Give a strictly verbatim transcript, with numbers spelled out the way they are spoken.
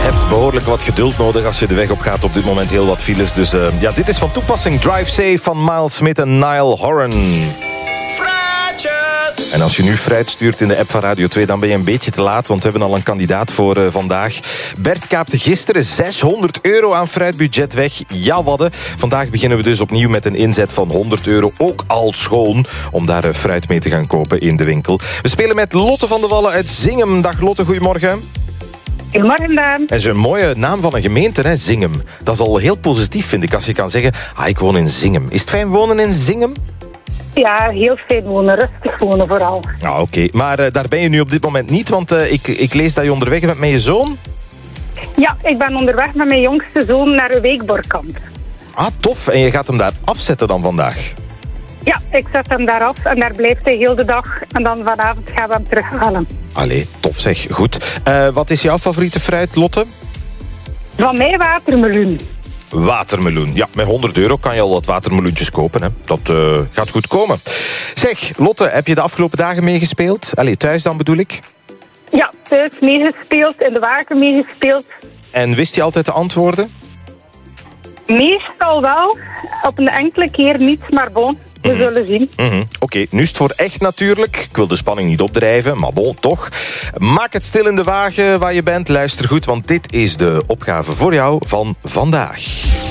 hebt behoorlijk wat geduld nodig als je de weg op gaat. Op dit moment heel wat files. Dus uh, ja, dit is van toepassing. Drive Safe van Miles Smith en Niall Horan. En als je nu fruit stuurt in de app van Radio twee, dan ben je een beetje te laat, want we hebben al een kandidaat voor uh, vandaag. Bert kaapte gisteren zeshonderd euro aan fruitbudget weg. Ja, wadden. Vandaag beginnen we dus opnieuw met een inzet van honderd euro. Ook al schoon, om daar uh, fruit mee te gaan kopen in de winkel. We spelen met Lotte van de Wallen uit Zingem. Dag Lotte, goedemorgen. Goedemorgen, Daan. En zo'n mooie naam van een gemeente, hè, Zingem. Dat is al heel positief, vind ik, als je kan zeggen, ah, ik woon in Zingem. Is het fijn wonen in Zingem? Ja, heel fijn wonen. Rustig wonen vooral. Ah, oké. Okay. Maar uh, daar ben je nu op dit moment niet, want uh, ik, ik lees dat je onderweg bent met je zoon. Ja, ik ben onderweg met mijn jongste zoon naar een weekborkamp. Ah, tof. En je gaat hem daar afzetten dan vandaag? Ja, ik zet hem daar af en daar blijft hij heel de dag. En dan vanavond gaan we hem terughalen. Allee, tof zeg. Goed. Uh, wat is jouw favoriete fruit, Lotte? Van mij watermeloen. Watermeloen. Ja, met honderd euro kan je al wat watermeloentjes kopen. Hè. Dat uh, gaat goed komen. Zeg, Lotte, heb je de afgelopen dagen meegespeeld? Allee, thuis dan bedoel ik? Ja, thuis meegespeeld, in de wagen meegespeeld. En wist je altijd de antwoorden? Meestal wel. Op een enkele keer niet, maar bon. We mm-hmm. zullen zien. Mm-hmm. Oké, okay, nu is het voor echt natuurlijk. Ik wil de spanning niet opdrijven, maar bon, toch. Maak het stil in de wagen waar je bent. Luister goed, want dit is de opgave voor jou van vandaag.